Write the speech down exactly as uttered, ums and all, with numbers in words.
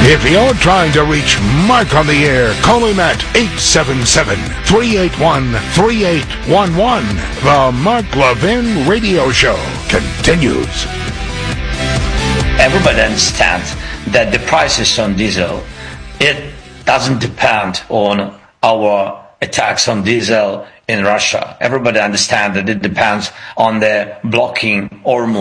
If you're trying to reach Mark on the air, call him at eight seven seven, three eight one, three eight one one. The Mark Levin Radio Show continues. Everybody understands that the prices on diesel, it doesn't depend on our attacks on diesel in Russia. Everybody understands that it depends on the blocking Hormuz